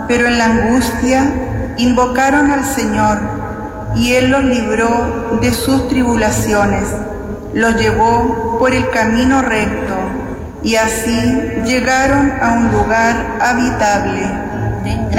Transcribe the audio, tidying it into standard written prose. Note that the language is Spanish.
pero en la angustia invocaron al Señor, y Él los libró de sus tribulaciones, los llevó por el camino recto, y así llegaron a un lugar habitable.